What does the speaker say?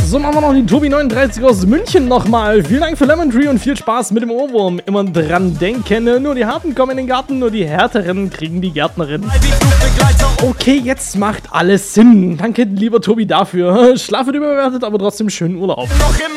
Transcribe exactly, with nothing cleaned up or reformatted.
So machen wir noch den Tobi neununddreißig aus München nochmal. Vielen Dank für Lemon Tree und viel Spaß mit dem Ohrwurm. Immer dran denken, nur die Harten kommen in den Garten, nur die Härteren kriegen die Gärtnerin. Okay, jetzt macht alles Sinn. Danke, lieber Tobi, dafür. Schlaf wird überbewertet, aber trotzdem schönen Urlaub.